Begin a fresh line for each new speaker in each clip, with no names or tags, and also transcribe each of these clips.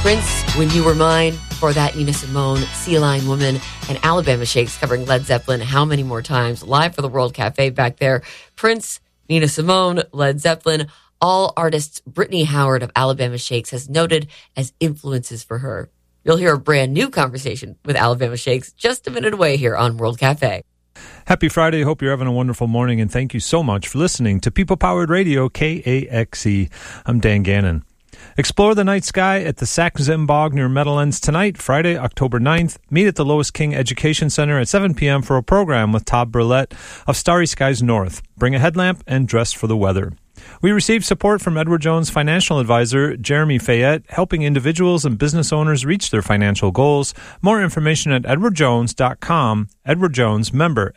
Prince, When You Were Mine. Before that, Nina Simone, Sea Lion Woman, and Alabama Shakes covering Led Zeppelin, How Many More Times, live for the World Cafe back there. Prince, Nina Simone, Led Zeppelin, all artists Brittany Howard of Alabama Shakes has noted as influences for her. You'll hear a brand new conversation with Alabama Shakes just a minute away here on World Cafe.
Happy Friday. Hope you're having a wonderful morning, and thank you so much for listening to People Powered Radio, KAXE. I'm Dan Gannon. Explore the night sky at the Sax-Zimbog near Meadowlands tonight, Friday, October 9th. Meet at the Lois King Education Center at 7 p.m. for a program with Todd Burlett of Starry Skies North. Bring a headlamp and dress for the weather. We received support from Edward Jones financial advisor Jeremy Fayette, helping individuals and business owners reach their financial goals. More information at edwardjones.com. Edward Jones, member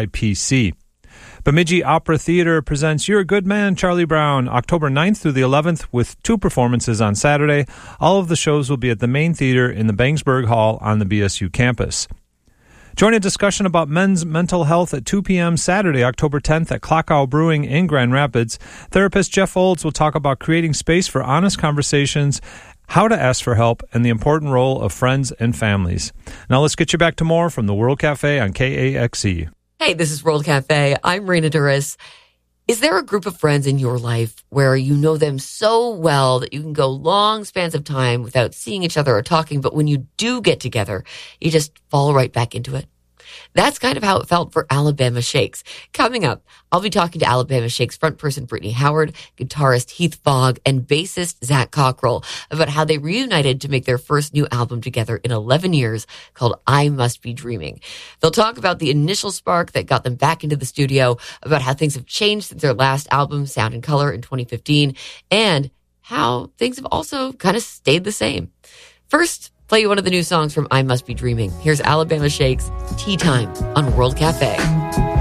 SIPC. Bemidji Opera Theater presents You're a Good Man, Charlie Brown, October 9th through the 11th, with 2 performances on Saturday. All of the shows will be at the main theater in the Bangsburg Hall on the BSU campus. Join a discussion about men's mental health at 2 p.m. Saturday, October 10th at Clock Owl Brewing in Grand Rapids. Therapist Jeff Olds will talk about creating space for honest conversations, how to ask for help, and the important role of friends and families. Now let's get you back to more from the World Cafe on KAXE.
Hey, this is World Cafe. I'm Rena Duras. Is there a group of friends in your life where you know them so well that you can go long spans of time without seeing each other or talking, but when you do get together, you just fall right back into it? That's kind of how it felt for Alabama Shakes. Coming up, I'll be talking to Alabama Shakes frontperson Brittany Howard, guitarist Heath Fogg, and bassist Zach Cockrell about how they reunited to make their first new album together in 11 years called I Must Be Dreaming. They'll talk about the initial spark that got them back into the studio, about how things have changed since their last album, Sound and Color, in 2015, and how things have also kind of stayed the same. First, play you one of the new songs from I Must Be Dreaming. Here's Alabama Shakes, Tea Time on World Cafe.